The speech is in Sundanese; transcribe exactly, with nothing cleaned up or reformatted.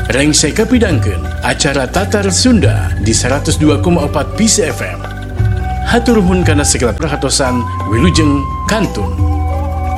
Reng saya kapidangkeun acara Tatar Sunda di seratus dua koma empat P C F M. Hatur nuhun kana segala perhatosan Wilujeng Kantun.